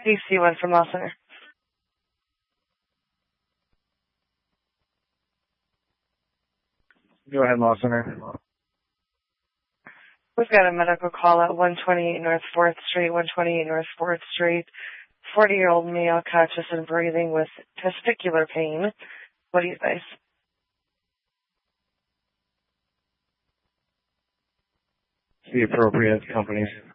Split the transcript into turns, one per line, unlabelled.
DC1 from Law Center.
Go ahead, Law Center.
We've got a medical call at 128 North 4th Street, 128 North 4th Street. 40-year-old male, conscious and breathing with testicular pain. What do you advise?
The appropriate companies.